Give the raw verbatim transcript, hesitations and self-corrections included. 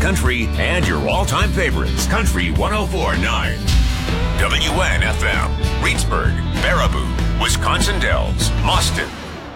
country, and your all-time favorites. Country one oh four point nine. W N F M. Reedsburg, Baraboo, Wisconsin Dells, Austin,